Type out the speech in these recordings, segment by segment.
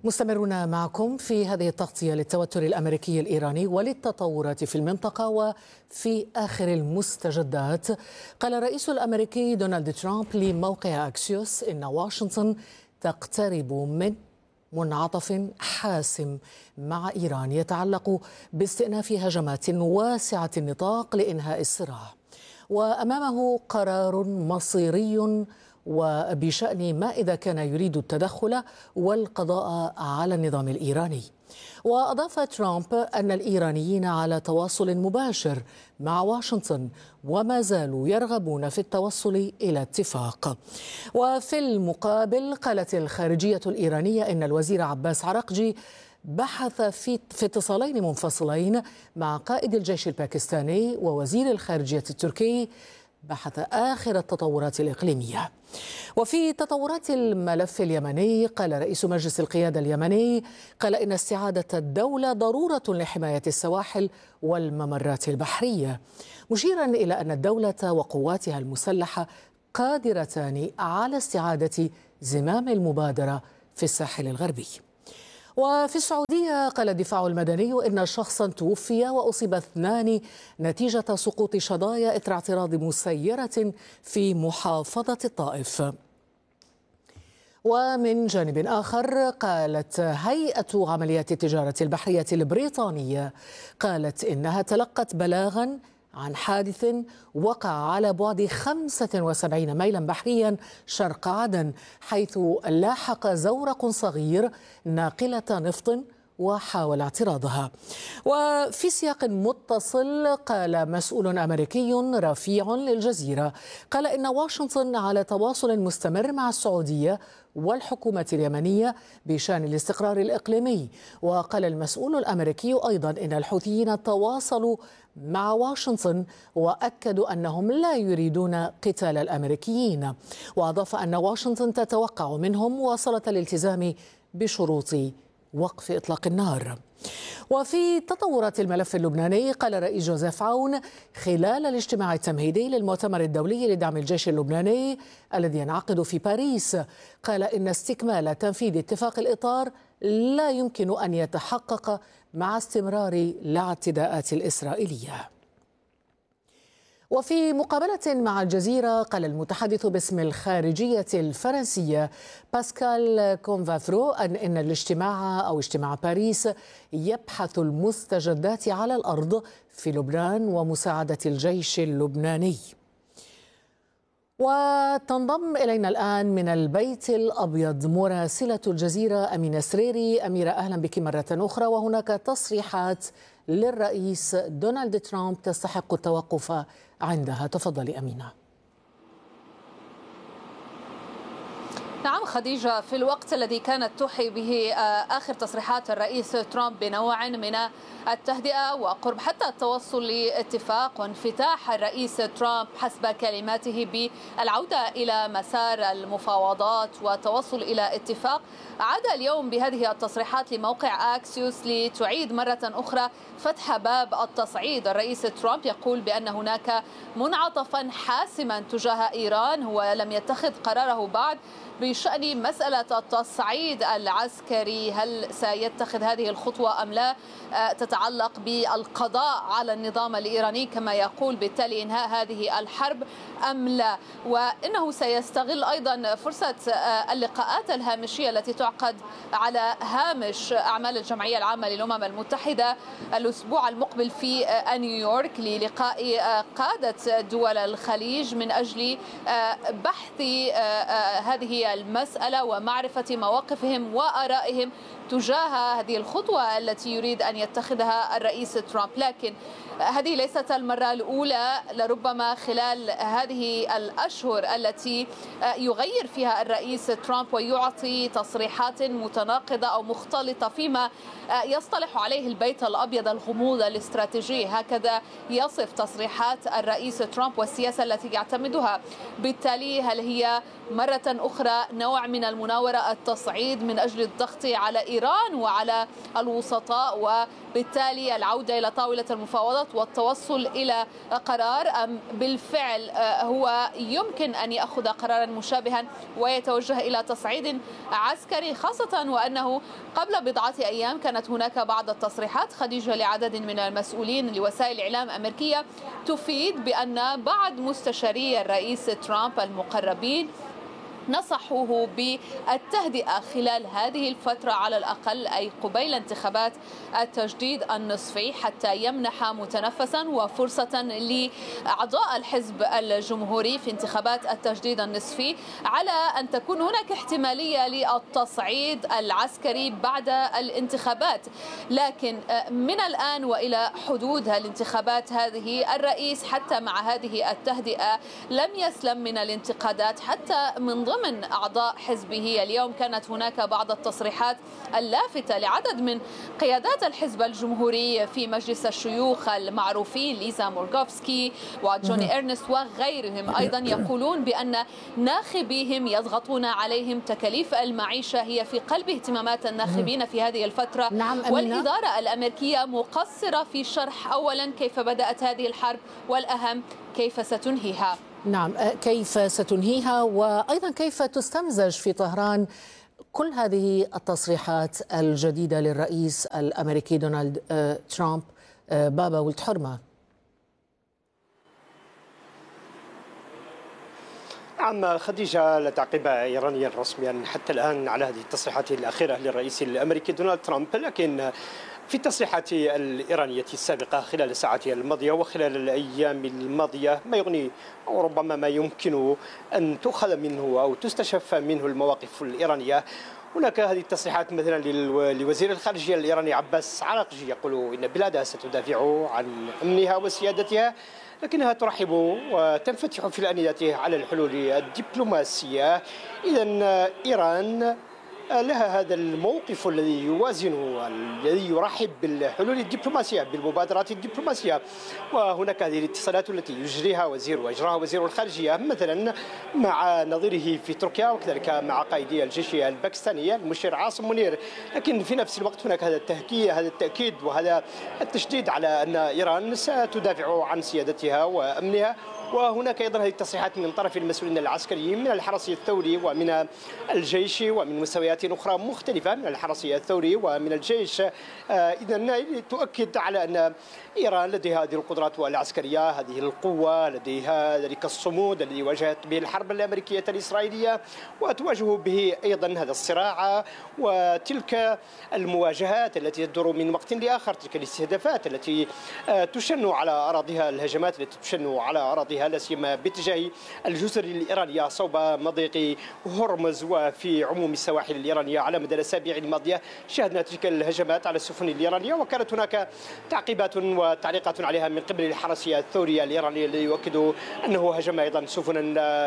مستمرون معكم في هذه التغطية للتوتر الأمريكي الإيراني وللتطورات في المنطقة. وفي آخر المستجدات قال الرئيس الأمريكي دونالد ترامب لموقع أكسيوس إن واشنطن تقترب من منعطف حاسم مع إيران يتعلق باستئناف هجمات واسعة النطاق لإنهاء الصراع، وأمامه قرار مصيري وبشأن ما إذا كان يريد التدخل والقضاء على النظام الإيراني. وأضاف ترامب أن الإيرانيين على تواصل مباشر مع واشنطن وما زالوا يرغبون في التوصل إلى اتفاق. وفي المقابل قالت الخارجية الإيرانية إن الوزير عباس عراقجي بحث في اتصالين منفصلين مع قائد الجيش الباكستاني ووزير الخارجية التركي بحث آخر التطورات الإقليمية. وفي تطورات الملف اليمني قال رئيس مجلس القيادة اليمني إن استعادة الدولة ضرورة لحماية السواحل والممرات البحرية، مشيرا إلى أن الدولة وقواتها المسلحة قادرتان على استعادة زمام المبادرة في الساحل الغربي. وفي السعودية قال الدفاع المدني إن شخصا توفي وأصيب 2 نتيجة سقوط شظايا إثر اعتراض مسيرة في محافظة الطائف. ومن جانب آخر قالت هيئة عمليات التجارة البحرية البريطانية إنها تلقت بلاغا عن حادث وقع على بعد 75 ميلا بحريا شرق عدن، حيث لاحق زورق صغير ناقلة نفط وحاول اعتراضها. وفي سياق متصل قال مسؤول أمريكي رفيع للجزيرة إن واشنطن على تواصل مستمر مع السعودية والحكومة اليمنية بشأن الاستقرار الإقليمي. وقال المسؤول الأمريكي أيضا إن الحوثيين تواصلوا مع واشنطن وأكدوا أنهم لا يريدون قتال الأمريكيين، وأضاف أن واشنطن تتوقع منهم مواصلة الالتزام بشروط وقف إطلاق النار. وفي تطورات الملف اللبناني قال الرئيس جوزيف عون خلال الاجتماع التمهيدي للمؤتمر الدولي لدعم الجيش اللبناني الذي ينعقد في باريس إن استكمال تنفيذ اتفاق الإطار لا يمكن أن يتحقق مع استمرار الاعتداءات الإسرائيلية. وفي مقابلة مع الجزيرة قال المتحدث باسم الخارجية الفرنسية باسكال كونفافرو إن اجتماع باريس يبحث المستجدات على الأرض في لبنان ومساعدة الجيش اللبناني. وتنضم إلينا الآن من البيت الأبيض مراسلة الجزيرة أمينة سريري. أميرة، أهلا بك مرة أخرى. وهناك تصريحات للرئيس دونالد ترامب تستحق التوقف عندها، تفضلي أمينة. نعم خديجة، في الوقت الذي كانت توحي به آخر تصريحات الرئيس ترامب بنوع من التهدئة وقرب حتى التوصل لاتفاق وانفتاح الرئيس ترامب حسب كلماته بالعودة إلى مسار المفاوضات والتوصل إلى اتفاق، عاد اليوم بهذه التصريحات لموقع أكسيوس لتعيد مرة أخرى فتح باب التصعيد. الرئيس ترامب يقول بأن هناك منعطفا حاسما تجاه إيران، هو لم يتخذ قراره بعد بشأن مسألة التصعيد العسكري، هل سيتخذ هذه الخطوة أم لا، تتعلق بالقضاء على النظام الإيراني كما يقول، بالتالي إنهاء هذه الحرب أم لا. وإنه سيستغل أيضا فرصة اللقاءات الهامشية التي تعقد على هامش أعمال الجمعية العامة للأمم المتحدة الأسبوع المقبل في نيويورك للقاء قادة دول الخليج من أجل بحث هذه المسألة ومعرفة مواقفهم وآرائهم تجاه هذه الخطوة التي يريد أن يتخذها الرئيس ترامب. لكن هذه ليست المرة الأولى، لربما خلال هذه الأشهر التي يغير فيها الرئيس ترامب ويعطي تصريحات متناقضة أو مختلطة فيما يصطلح عليه البيت الأبيض الغموض الاستراتيجي، هكذا يصف تصريحات الرئيس ترامب والسياسة التي يعتمدها. بالتالي هل هي مرة أخرى نوع من المناورة التصعيد من أجل الضغط على إيران وعلى الوسطاء، وبالتالي العودة إلى طاولة المفاوضات والتوصل إلى قرار، أم بالفعل هو يمكن أن يأخذ قرارا مشابها ويتوجه إلى تصعيد عسكري، خاصة وأنه قبل بضعة أيام كانت هناك بعض التصريحات خديجة لعدد من المسؤولين لوسائل إعلام أمريكية تفيد بأن بعض مستشاري الرئيس ترامب المقربين نصحوه بالتهدئة خلال هذه الفترة على الأقل، أي قبيل انتخابات التجديد النصفي، حتى يمنح متنفسا وفرصة لأعضاء الحزب الجمهوري في انتخابات التجديد النصفي على أن تكون هناك احتمالية للتصعيد العسكري بعد الانتخابات. لكن من الآن وإلى حدود الانتخابات هذه، الرئيس حتى مع هذه التهدئة لم يسلم من الانتقادات حتى من ضمن أعضاء حزبه. اليوم كانت هناك بعض التصريحات اللافتة لعدد من قيادات الحزب الجمهوري في مجلس الشيوخ المعروفين، ليزا مورغوفسكي وجوني إرنست وغيرهم، أيضا يقولون بأن ناخبيهم يضغطون عليهم، تكاليف المعيشة هي في قلب اهتمامات الناخبين في هذه الفترة. والإدارة الأمريكية مقصرة في شرح أولا كيف بدأت هذه الحرب، والأهم كيف ستنهيها. نعم، كيف ستنهيها، وأيضا كيف تستمزج في طهران كل هذه التصريحات الجديدة للرئيس الأمريكي دونالد ترامب. بابا ولد حرمة. نعم خديجة، لا تعقيب إيرانيا رسميا حتى الآن على هذه التصريحات الأخيرة للرئيس الأمريكي دونالد ترامب، لكن في التصريحات الإيرانية السابقة خلال الساعات الماضية وخلال الأيام الماضية ما يغني أو ربما ما يمكن أن تؤخذ منه أو تستشف منه المواقف الإيرانية. هناك هذه التصريحات مثلا لوزير الخارجية الإيراني عباس عراقجي، يقول إن بلادها ستدافع عن أمنها وسيادتها، لكنها ترحب وتنفتح في الآنية على الحلول الدبلوماسية. إذن إيران لها هذا الموقف الذي يوازن، الذي يرحب بالحلول الدبلوماسية، بالمبادرات الدبلوماسية. وهناك هذه الاتصالات التي يجريها وأجراها وزير الخارجية مثلا مع نظيره في تركيا، وكذلك مع قائد الجيش الباكستاني المشير عاصم منير. لكن في نفس الوقت هناك هذا التأكيد وهذا التشديد على أن إيران ستدافع عن سيادتها وأمنها. وهناك أيضا هذه التصريحات من طرف المسؤولين العسكريين من الحرس الثوري ومن الجيش ومن مستويات أخرى مختلفة من الحرس الثوري ومن الجيش. إذن تؤكد على أن إيران لديها هذه القدرات العسكرية، هذه القوة، لديها ذلك الصمود الذي واجهت به الحرب الأمريكية الإسرائيلية وتواجه به أيضا هذا الصراع وتلك المواجهات التي تدور من وقت لآخر، تلك الاستهدافات التي تشن على أراضيها، الهجمات التي تشن على أراضيها لا سيما باتجاه الجزر الإيرانية صوب مضيق هرمز وفي عموم السواحل الإيرانية. على مدى الأسابيع الماضية شاهدنا تلك الهجمات على السفن الإيرانية، وكانت هناك تعقيبات وتعليقات عليها من قبل الحرس الثوري الإيراني الذي يؤكد أنه هجم أيضا سفنا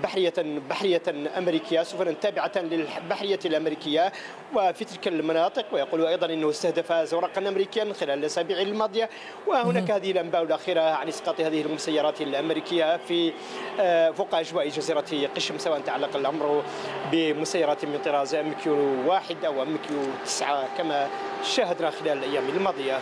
بحرية أمريكية، سفنا تابعة للبحرية الأمريكية وفي تلك المناطق، ويقول أيضا أنه استهدف زورقا أمريكيا خلال الأسابيع الماضية. وهناك هذه الأنباء الأخيرة عن إسقاط هذه المسيرات الأمريكية في فوق أجواء جزيرة قشم، سواء تعلق الأمر بمسيرات من طراز MQ 1 أو MQ 9 كما شاهدنا خلال الأيام الماضية.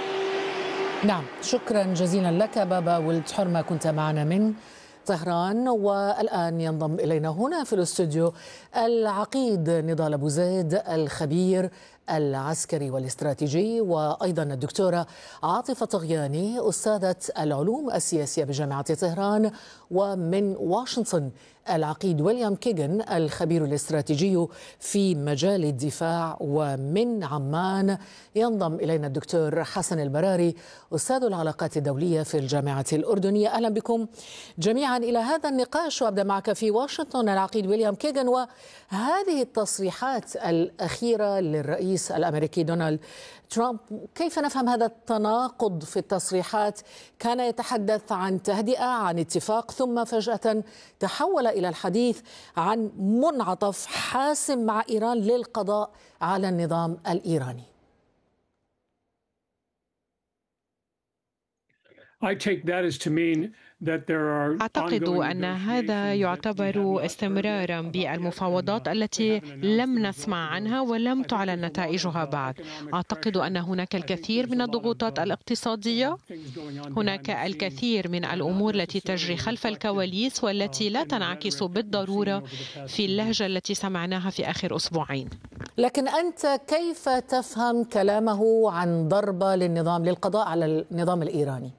نعم، شكرا جزيلا لك بابا ولد حرمة، كنت معنا من طهران. والآن ينضم إلينا هنا في الاستوديو العقيد نضال أبو زيد، الخبير العسكري والاستراتيجي، وأيضا الدكتورة عاطفة طغياني، أستاذة العلوم السياسية بجامعة طهران، ومن واشنطن العقيد ويليام كيغن، الخبير الاستراتيجي في مجال الدفاع. ومن عمان ينضم إلينا الدكتور حسن البراري، أستاذ العلاقات الدولية في الجامعة الأردنية. أهلا بكم جميعا إلى هذا النقاش، وأبدأ معك في واشنطن العقيد ويليام كيغن. وهذه التصريحات الأخيرة للرئيس الأمريكي دونالد ترامب، كيف نفهم هذا التناقض في التصريحات؟ كان يتحدث عن تهدئة، عن اتفاق، ثم فجأة تحول إلى الحديث عن منعطف حاسم مع إيران للقضاء على النظام الإيراني. I take that as to mean أعتقد أن هذا يعتبر استمرارا بالمفاوضات التي لم نسمع عنها ولم تعلن نتائجها بعد. أعتقد أن هناك الكثير من الضغوطات الاقتصادية، هناك الكثير من الأمور التي تجري خلف الكواليس والتي لا تنعكس بالضرورة في اللهجة التي سمعناها في آخر أسبوعين. لكن أنت كيف تفهم كلامه عن ضربة للقضاء على النظام الإيراني؟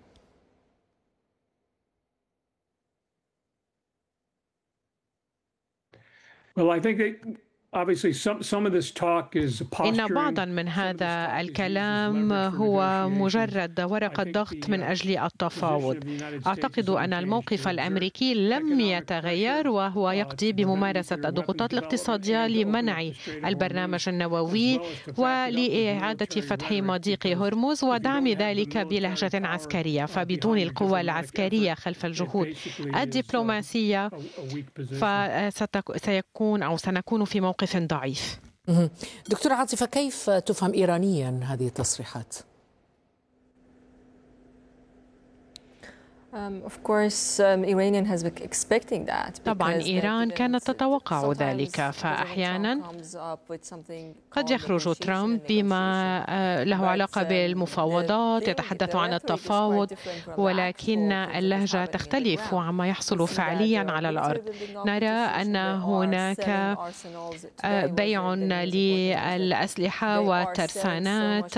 إن بعضا من هذا الكلام هو مجرد ورقة ضغط من أجل التفاوض. أعتقد أن الموقف الأمريكي لم يتغير، وهو يقضي بممارسة الضغوطات الاقتصادية لمنع البرنامج النووي ولإعادة فتح مضيق هرمز ودعم ذلك بلهجة عسكرية. فبدون القوى العسكرية خلف الجهود الدبلوماسية سنكون في موقف ضعيف. دكتورة عاطفة، كيف تفهم إيرانيا هذه التصريحات؟ طبعا إيران كانت تتوقع ذلك، فأحيانا قد يخرج ترامب بما له علاقة بالمفاوضات، يتحدث عن التفاوض، ولكن اللهجة تختلف عما يحصل فعليا على الأرض. نرى أن هناك بيع للأسلحة والترسانات